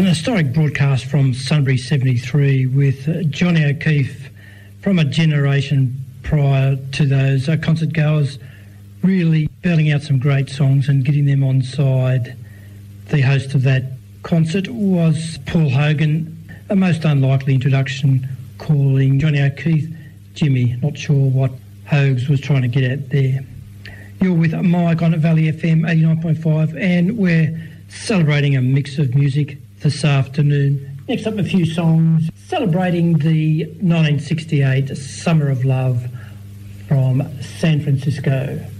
An historic broadcast from Sunbury 73 with Johnny O'Keefe from a generation prior to those concert goers, really belting out some great songs and getting them on side. The host of that concert was Paul Hogan, a most unlikely introduction, calling Johnny O'Keefe Jimmy. Not sure what Hogs was trying to get at there. You're with Mike on Valley FM 89.5, and we're celebrating a mix of music this afternoon. Next up, a few songs celebrating the 1968 Summer of Love from San Francisco.